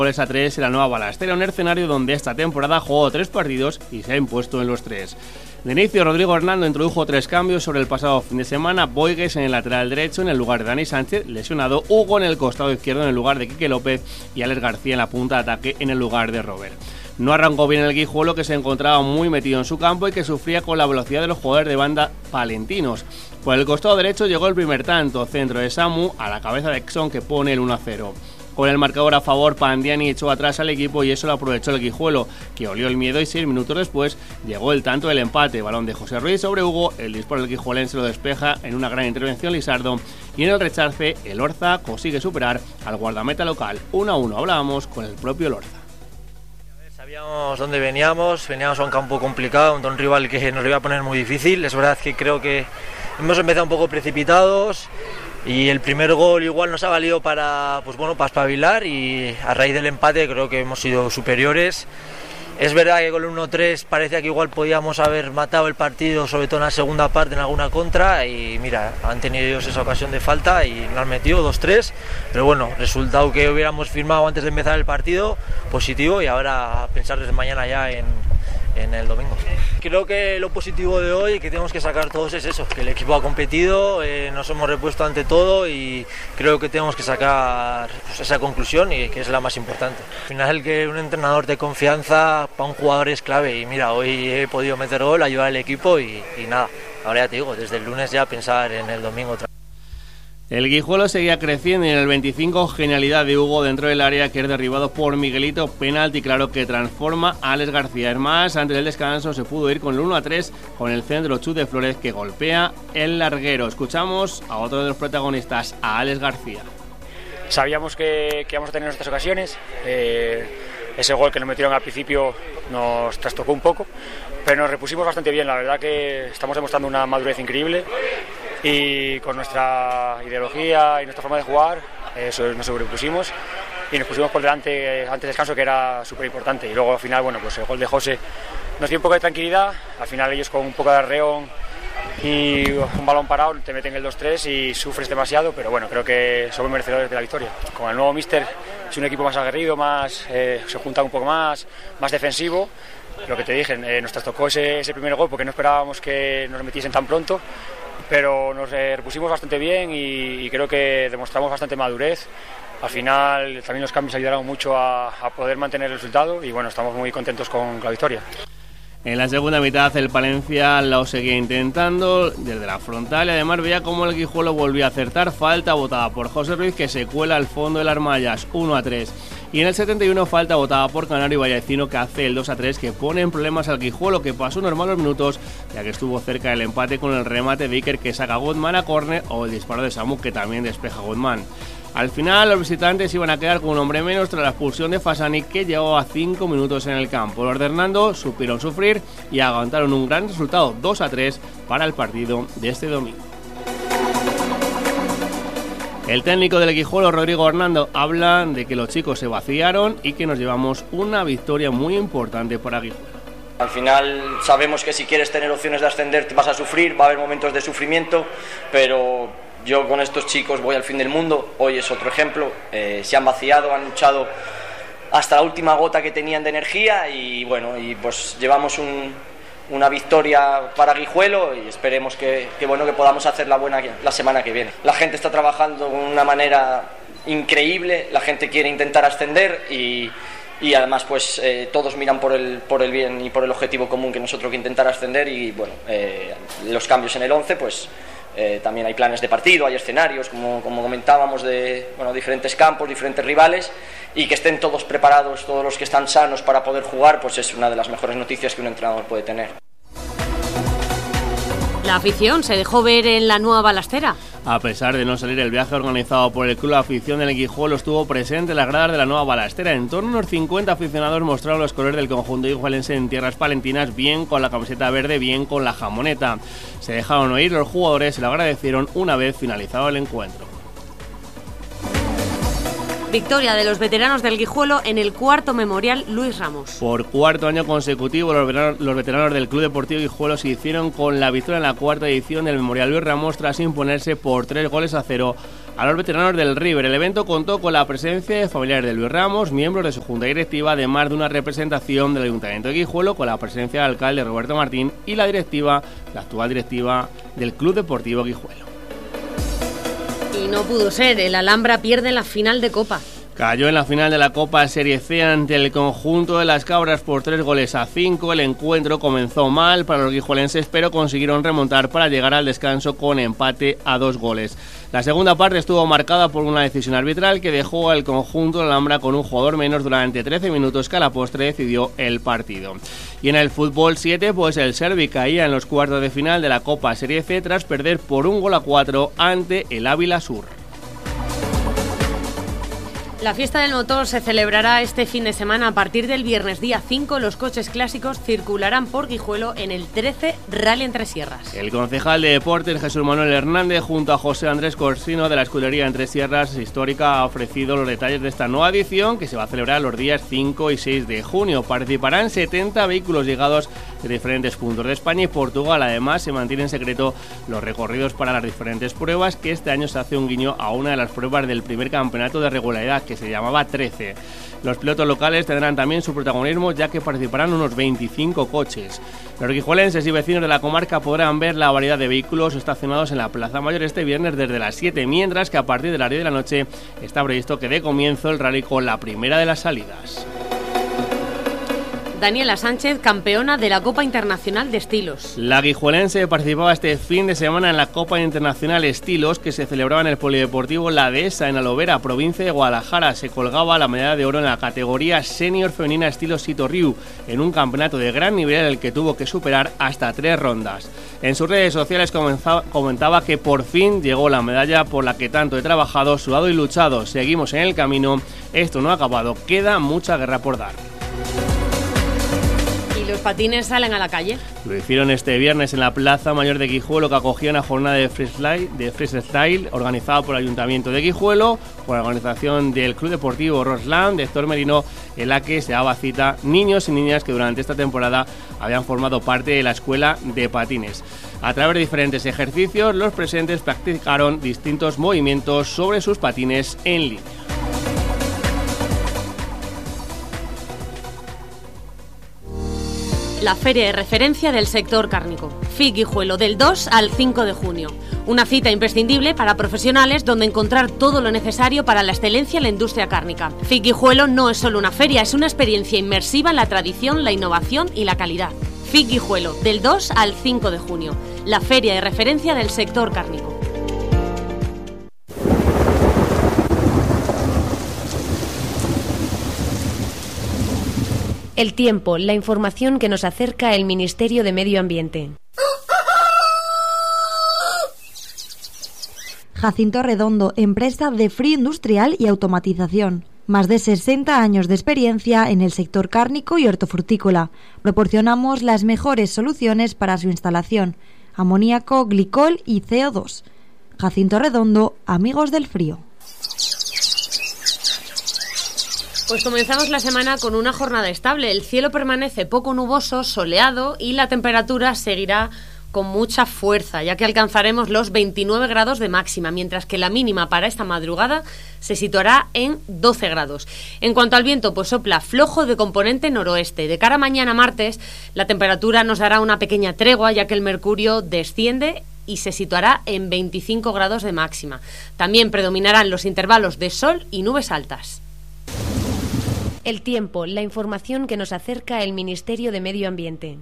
goles a 3 en la Nueva Balastera, un escenario donde esta temporada jugó 3 partidos y se ha impuesto en los 3. De inicio, Rodrigo Hernando introdujo 3 cambios sobre el pasado fin de semana: Boigues en el lateral derecho en el lugar de Dani Sánchez, lesionado; Hugo en el costado izquierdo en el lugar de Quique López; y Alex García en la punta de ataque en el lugar de Robert. No arrancó bien el Guijuelo, que se encontraba muy metido en su campo y que sufría con la velocidad de los jugadores de banda palentinos. Por el costado derecho llegó el primer tanto, centro de Samu a la cabeza de Exxon, que pone el 1-0. Con el marcador a favor, Pandiani echó atrás al equipo y eso lo aprovechó el Guijuelo, que olió el miedo, y 6 minutos después llegó el tanto del empate. Balón de José Ruiz sobre Hugo, el disparo del guijuelense lo despeja en una gran intervención Lizardo, y en el rechace el Orza consigue superar al guardameta local. 1-1. Hablábamos con el propio Orza. Sabíamos dónde veníamos a un campo complicado, un rival que nos lo iba a poner muy difícil. Es verdad que creo que hemos empezado un poco precipitados y el primer gol igual nos ha valido para espabilar, y a raíz del empate creo que hemos sido superiores. Es verdad que con el 1-3 parecía que igual podíamos haber matado el partido, sobre todo en la segunda parte, en alguna contra, y mira, han tenido ellos esa ocasión de falta y nos han metido 2-3, pero bueno, resultado que hubiéramos firmado antes de empezar el partido, positivo, y ahora pensar desde mañana ya en el domingo. Creo que lo positivo de hoy que tenemos que sacar todos es eso, que el equipo ha competido, nos hemos repuesto ante todo, y creo que tenemos que sacar esa conclusión, y que es la más importante. Al final, que un entrenador de confianza para un jugador es clave, y mira, hoy he podido meter gol, ayudar al equipo y nada, ahora ya te digo, desde el lunes ya pensar en el domingo otra vez. El Guijuelo seguía creciendo y en el 25, genialidad de Hugo dentro del área, que es derribado por Miguelito, penalti claro que transforma a Alex García. Es más, antes del descanso se pudo ir con el 1-3 con el centro chut de Flores, que golpea el larguero. Escuchamos a otro de los protagonistas, a Alex García. Sabíamos que íbamos a tener nuestras ocasiones, ese gol que nos metieron al principio nos trastocó un poco, pero nos repusimos bastante bien. La verdad que estamos demostrando una madurez increíble, y con nuestra ideología y nuestra forma de jugar eso nos sobrepusimos y nos pusimos por delante antes del descanso, que era súper importante. Y luego al final, pues el gol de José nos dio un poco de tranquilidad. Al final ellos, con un poco de arreón y un balón parado, te meten el 2-3 y sufres demasiado, pero bueno, creo que somos merecedores de la victoria. Con el nuevo míster es un equipo más aguerrido, se junta un poco más defensivo. Lo que te dije, nos trastocó ese primer gol porque no esperábamos que nos metiesen tan pronto, pero nos repusimos bastante bien y creo que demostramos bastante madurez. Al final también los cambios ayudaron mucho a poder mantener el resultado, y bueno, estamos muy contentos con la victoria. En la segunda mitad el Palencia lo seguía intentando desde la frontal, y además veía cómo el Guijuelo volvía a acertar. Falta botada por José Ruiz, que se cuela al fondo de las mallas, 1-3. Y en el 71 falta botada por Canario Vallecino, que hace el 2-3, que pone en problemas al Guijuelo, que pasó unos malos minutos, ya que estuvo cerca del empate con el remate de Iker, que saca a Guzmán a córner, o el disparo de Samu, que también despeja a Guzmán. Al final los visitantes iban a quedar con un hombre menos tras la expulsión de Fasani, que llegó a 5 minutos en el campo. Los de Hernando supieron sufrir y aguantaron un gran resultado, 2-3 para el partido de este domingo. El técnico del Guijuelo, Rodrigo Hernando, habla de que los chicos se vaciaron y que nos llevamos una victoria muy importante para Guijuelo. Al final sabemos que si quieres tener opciones de ascender te vas a sufrir, va a haber momentos de sufrimiento, pero yo con estos chicos voy al fin del mundo. Hoy es otro ejemplo, se han vaciado, han luchado hasta la última gota que tenían de energía, y bueno, y pues llevamos una victoria para Guijuelo, y esperemos que podamos hacerla buena la semana que viene. La gente está trabajando de una manera increíble, la gente quiere intentar ascender, y además pues todos miran por el bien y por el objetivo común, que nosotros que intentar ascender. Y bueno, los cambios en el 11 pues también hay planes de partido, hay escenarios, como comentábamos, de diferentes campos, diferentes rivales, y que estén todos preparados, todos los que están sanos para poder jugar, pues es una de las mejores noticias que un entrenador puede tener. La afición se dejó ver en la Nueva Balastera. A pesar de no salir el viaje organizado por el club, la afición del Guijuelo estuvo presente en las gradas de la Nueva Balastera. En torno a unos 50 aficionados mostraron los colores del conjunto guijuelense en tierras palentinas, bien con la camiseta verde, bien con la jamoneta. Se dejaron oír los jugadores y lo agradecieron una vez finalizado el encuentro. Victoria de los veteranos del Guijuelo en el cuarto memorial Luis Ramos. Por cuarto año consecutivo, los veteranos del Club Deportivo Guijuelo se hicieron con la victoria en la cuarta edición del memorial Luis Ramos, tras imponerse por 3-0 a los veteranos del River. El evento contó con la presencia de familiares de Luis Ramos, miembros de su junta directiva, además de una representación del Ayuntamiento de Guijuelo con la presencia del alcalde Roberto Martín y la actual directiva del Club Deportivo Guijuelo. Y no pudo ser, el Alhambra pierde la final de Copa. Cayó en la final de la Copa Serie C ante el conjunto de las Cabras por 3-5. El encuentro comenzó mal para los guijuelenses, pero consiguieron remontar para llegar al descanso con empate a 2 goles. La segunda parte estuvo marcada por una decisión arbitral que dejó al conjunto de Alhambra con un jugador menos durante 13 minutos, que a la postre decidió el partido. Y en el fútbol 7, pues el Servi caía en los cuartos de final de la Copa Serie C tras perder por 1-4 ante el Ávila Sur. La fiesta del motor se celebrará este fin de semana. A partir del viernes día 5, los coches clásicos circularán por Guijuelo en el 13 Rally Entre Sierras. El concejal de Deportes, Jesús Manuel Hernández, junto a José Andrés Corsino de la escudería Entre Sierras Histórica, ha ofrecido los detalles de esta nueva edición que se va a celebrar los días 5 y 6 de junio. Participarán 70 vehículos llegados de diferentes puntos de España y Portugal. Además, se mantiene en secreto los recorridos para las diferentes pruebas, que este año se hace un guiño a una de las pruebas del primer campeonato de regularidad, que se llamaba 13. Los pilotos locales tendrán también su protagonismo, ya que participarán unos 25 coches. Los guijuelenses y vecinos de la comarca podrán ver la variedad de vehículos estacionados en la Plaza Mayor este viernes desde las 7, mientras que a partir de las 10 de la noche está previsto que dé comienzo el rally con la primera de las salidas. Daniela Sánchez, campeona de la Copa Internacional de Estilos. La guijuelense participaba este fin de semana en la Copa Internacional Estilos, que se celebraba en el Polideportivo La Dehesa, en Alovera, provincia de Guadalajara. Se colgaba la medalla de oro en la categoría senior femenina estilo Sito Ryu, en un campeonato de gran nivel en el que tuvo que superar hasta 3 rondas. En sus redes sociales comentaba que por fin llegó la medalla por la que tanto he trabajado, sudado y luchado. Seguimos en el camino, esto no ha acabado, queda mucha guerra por dar. ¿Los patines salen a la calle? Lo hicieron este viernes en la Plaza Mayor de Guijuelo, que acogía una jornada de freestyle organizada por el Ayuntamiento de Guijuelo, por la organización del Club Deportivo Rosland de Héctor Merino, en la que se daba cita niños y niñas que durante esta temporada habían formado parte de la escuela de patines. A través de diferentes ejercicios, los presentes practicaron distintos movimientos sobre sus patines en línea. La feria de referencia del sector cárnico. FIC Guijuelo, del 2 al 5 de junio. Una cita imprescindible para profesionales donde encontrar todo lo necesario para la excelencia en la industria cárnica. FIC Guijuelo no es solo una feria, es una experiencia inmersiva en la tradición, la innovación y la calidad. FIC Guijuelo, del 2 al 5 de junio. La feria de referencia del sector cárnico. El tiempo, la información que nos acerca el Ministerio de Medio Ambiente. Jacinto Redondo, empresa de frío industrial y automatización. Más de 60 años de experiencia en el sector cárnico y hortofrutícola. Proporcionamos las mejores soluciones para su instalación: amoníaco, glicol y CO2. Jacinto Redondo, amigos del frío. Pues comenzamos la semana con una jornada estable. El cielo permanece poco nuboso, soleado, y la temperatura seguirá con mucha fuerza, ya que alcanzaremos los 29 grados de máxima, mientras que la mínima para esta madrugada se situará en 12 grados. En cuanto al viento, pues sopla flojo de componente noroeste. De cara a mañana martes, la temperatura nos dará una pequeña tregua, ya que el mercurio desciende y se situará en 25 grados de máxima. También predominarán los intervalos de sol y nubes altas. El tiempo, la información que nos acerca el Ministerio de Medio Ambiente.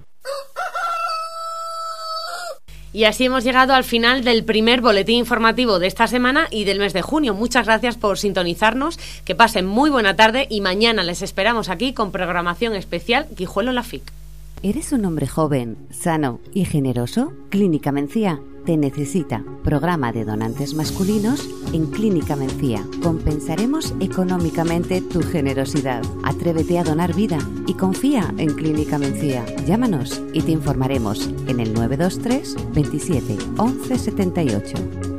Y así hemos llegado al final del primer boletín informativo de esta semana y del mes de junio. Muchas gracias por sintonizarnos, que pasen muy buena tarde y mañana les esperamos aquí con programación especial Guijuelo La FIC. ¿Eres un hombre joven, sano y generoso? Clínica Mencía te necesita. Programa de donantes masculinos en Clínica Mencía. Compensaremos económicamente tu generosidad. Atrévete a donar vida y confía en Clínica Mencía. Llámanos y te informaremos en el 923 27 11 78.